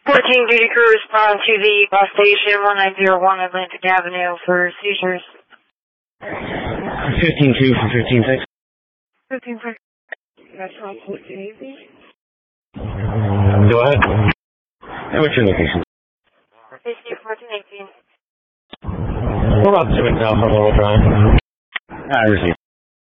14 duty crew respond to the bus station 1901 Atlantic Avenue for seizures. 15-2 for 15-6. 15-6. That's all 14 easy. Go ahead. And what's your location? Station 1418. We're about to switch now for a little drive. I receive.